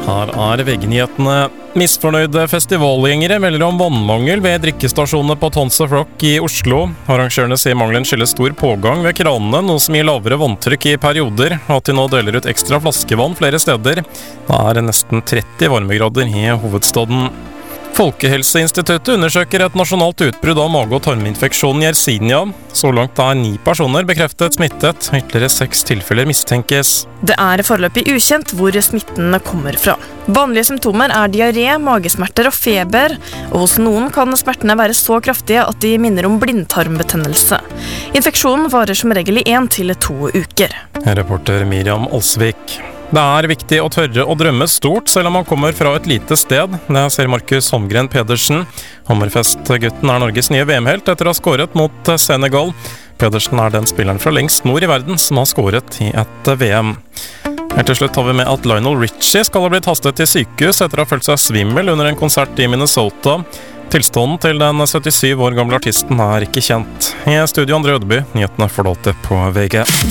Her VG-nyhetene. Misfornøyde festivalgjengere melder om vannmangel ved drikkestasjonene på Tons of Rock i Oslo. Arrangørene sier mangelen skyldes stor pågang ved kranene, noe som gir lavere vanntrykk i perioder, og at de nå deler ut ekstra flaskevann flere steder. Det nesten 30 varmegrader i hovedstaden. Folkehelseinstituttet undersøker et nasjonalt utbrudd av mage- og tarminfeksjon i Yersinia. Så langt 9 personer bekreftet smittet, ytterligere 6 tilfeller mistenkes. Det foreløpig ukjent hvor smitten kommer fra. Vanlige symptomer diaré, magesmerter og feber, og hos noen kan smertene være så kraftige at de minner om blindtarmbetennelse. Infeksjonen varer som regel i 1 til 2 uker. Reporter Miriam Olsvik. Det viktig å tørre å drømme stort, selv om man kommer fra et lite sted. Det ser Markus Holmgren Pedersen. Hammerfest-gutten Norges nye VM-helt etter å ha skåret mot Senegal. Pedersen den spilleren fra lengst nord i verden som har skåret i et VM. Helt til slutt har vi med at Lionel Richie skal ha blitt hastet til sykehus etter å ha følt seg svimmel under en konsert i Minnesota. Tilstånden til den 77 år gamle artisten ikke kjent. I studio André Ødeby, nyhetene får du alltid på VG.